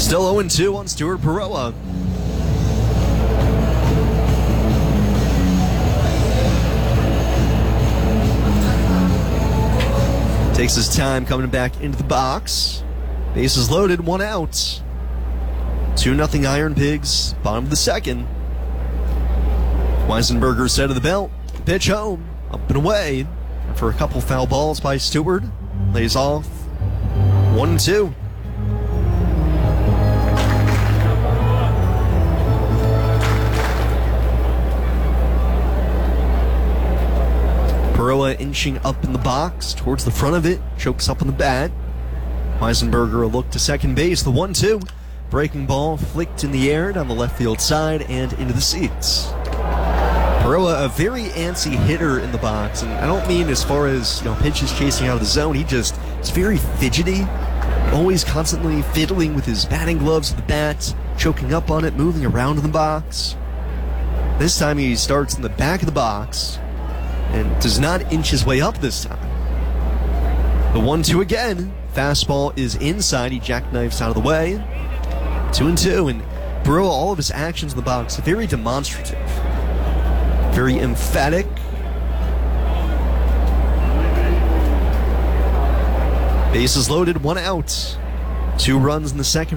Still 0-2 on Stuart Perella. Takes his time coming back into the box. Bases loaded, 1 out. 2-0 Iron Pigs, bottom of the second. Weisenberger set of the belt. Pitch home, up and away. For a couple foul balls by Stewart. Lays off. 1-2. Perella inching up in the box towards the front of it. Chokes up on the bat. Weisenberger a look to second base. The 1-2. Breaking ball flicked in the air down the left field side and into the seats. Perella, a very antsy hitter in the box, and I don't mean as far as pitches chasing out of the zone. He's very fidgety, always constantly fiddling with his batting gloves with the bat, choking up on it, moving around in the box. This time he starts in the back of the box and does not inch his way up this time. The 1-2 again. Fastball is inside. He jackknifes out of the way. 2-2, and Perella, all of his actions in the box, very demonstrative. Very emphatic. Bases loaded, 1 out. 2 runs in the second.